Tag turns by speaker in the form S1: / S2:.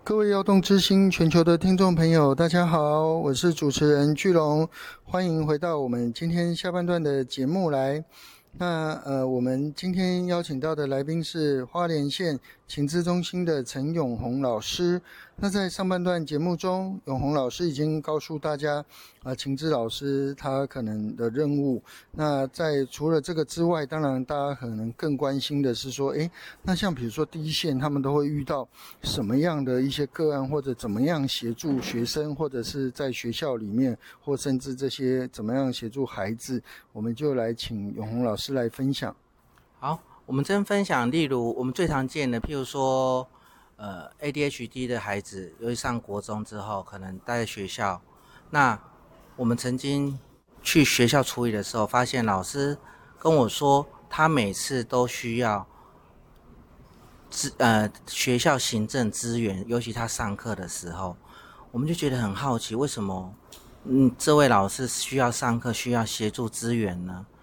S1: 各位耀动之星全球的听众朋友，大家好，我是主持人巨龙，欢迎回到我们今天下半段的节目来。我们今天邀请到的来宾是花莲县情资中心的陈永宏老师。那在上半段节目中，永宏老师已经告诉大家，情资老师他可能的任务。那除了这个之外，当然大家可能更关心的是说，那像比如说第一线，他们都会遇到什么样的一些个案，或者怎么样协助学生，或者是在学校里面，或甚至这些怎么样协助孩子，我们就来请永宏老师来分享。
S2: 好，我们这边分享，例如我们最常见的，譬如说ADHD 的孩子，尤其上国中之后，可能待在学校。那我们曾经去学校处理的时候，发现老师跟我说，他每次都需要学校行政资源，尤其他上课的时候，我们就觉得很好奇，为什么这位老师需要上课，需要协助资源呢？